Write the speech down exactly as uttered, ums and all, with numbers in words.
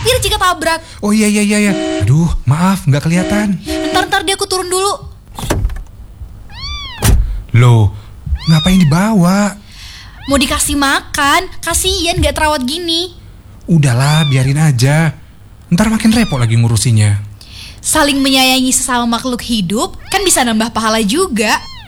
khawatir jika tabrak. Oh iya iya iya iya. Aduh, maaf nggak kelihatan. Ntar-ntar dia aku turun dulu. Loh, ngapain dibawa? Mau dikasih makan, kasian gak terawat gini. Udahlah, biarin aja. Ntar makin repot lagi ngurusinya. Saling menyayangi sesama makhluk hidup kan bisa nambah pahala juga.